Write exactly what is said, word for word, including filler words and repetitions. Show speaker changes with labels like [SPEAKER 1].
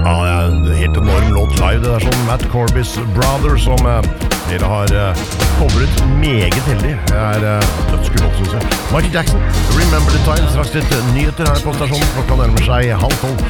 [SPEAKER 1] Ja, det er en helt enorm låt live. Det er sånn Matt Corbis Brothers som uh, dere har uh, covret meget heldig. Det er uh, dødskulåt, synes jeg. Michael Jackson, Remember the Time. Straks litt nyheter her på stasjonen. Klokka nærmer seg halv tolv.